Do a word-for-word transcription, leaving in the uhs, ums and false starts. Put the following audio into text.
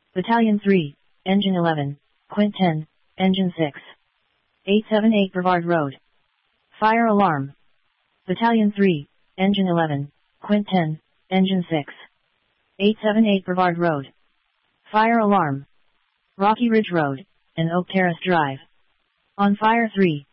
Battalion three, Engine eleven, Quint ten, Engine six. eight seventy-eight Brevard Road. Fire alarm. Battalion three, Engine eleven, Quint ten, Engine six. eight seventy-eight Brevard Road. Fire alarm. Rocky Ridge Road, and Oak Terrace Drive. On Fire three,